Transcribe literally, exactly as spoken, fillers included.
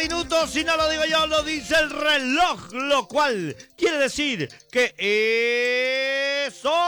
minutos, si no lo digo yo, lo dice el reloj, lo cual quiere decir que es